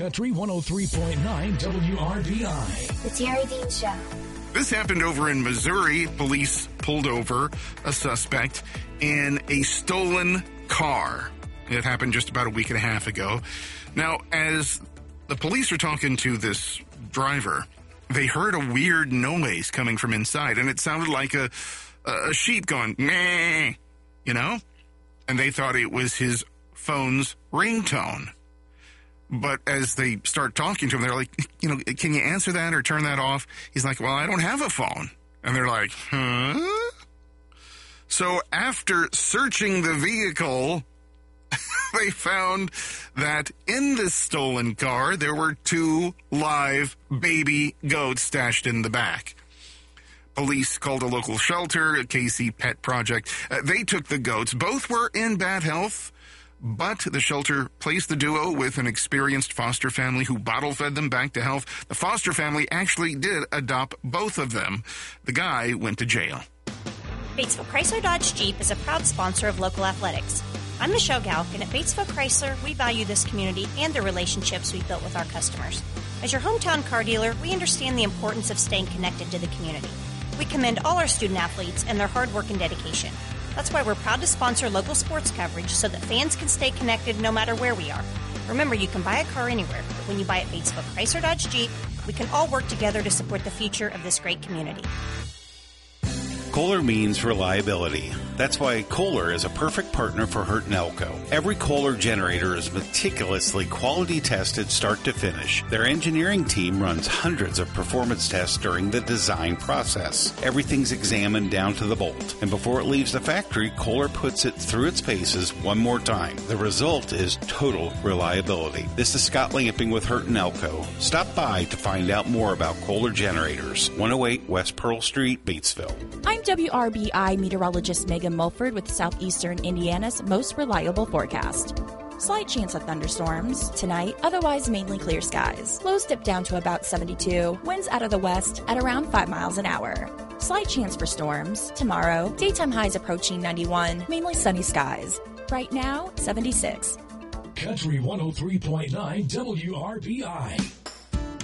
Country 103.9 WRBI. The Terry Dean Show. This happened over in Missouri. Police pulled over a suspect in a stolen car. It happened just about a week and a half ago. Now, as the police are talking to this driver, they heard a weird noise coming from inside, and it sounded like a sheep going, meh, you know? And they thought it was his phone's ringtone. But as they start talking to him, they're like, you know, can you answer that or turn that off? He's like, well, I don't have a phone. And they're like, huh? So after searching the vehicle, they found that in this stolen car, there were 2 live baby goats stashed in the back. Police called a local shelter, a KC Pet Project. They took the goats. Both were in bad health, but the shelter placed the duo with an experienced foster family who bottle-fed them back to health. The foster family actually did adopt both of them. The guy went to jail. Batesville Chrysler Dodge Jeep is a proud sponsor of local athletics. I'm Michelle Galk, and at Batesville Chrysler, we value this community and the relationships we've built with our customers. As your hometown car dealer, we understand the importance of staying connected to the community. We commend all our student athletes and their hard work and dedication. That's why we're proud to sponsor local sports coverage so that fans can stay connected no matter where we are. Remember, you can buy a car anywhere, but when you buy at Batesville Chrysler Dodge Jeep, we can all work together to support the future of this great community. Kohler means reliability. That's why Kohler is a perfect partner for Hurt and Elko. Every Kohler generator is meticulously quality tested start to finish. Their engineering team runs hundreds of performance tests during the design process. Everything's examined down to the bolt. And before it leaves the factory, Kohler puts it through its paces one more time. The result is total reliability. This is Scott Lamping with Hurt and Elko. Stop by to find out more about Kohler generators. 108 West Pearl Street, Batesville. I'm WRBI meteorologist Megan Mulford with Southeastern Indiana's most reliable forecast. Slight chance of thunderstorms tonight, otherwise mainly clear skies. Lows dip down to about 72, winds out of the west at around 5 miles an hour. Slight chance for storms tomorrow, daytime highs approaching 91, mainly sunny skies. Right now, 76. Country 103.9 WRBI.